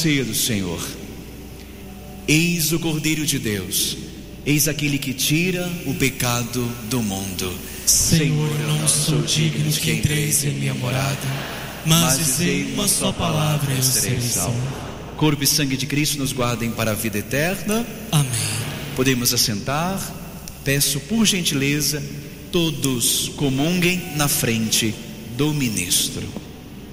ceia do Senhor. Eis o Cordeiro de Deus, eis aquele que tira o pecado do mundo. Senhor, eu não sou digno de que entreis em minha morada, mas dizei uma só palavra e eu serei salvo. Corpo e sangue de Cristo nos guardem para a vida eterna. Amém. Podemos assentar. Peço por gentileza, todos comunguem na frente do ministro.